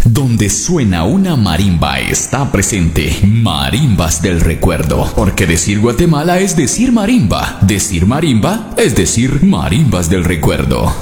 Donde suena una marimba está presente Marimbas del Recuerdo. Porque decir Guatemala es decir marimba es decir Marimbas del Recuerdo.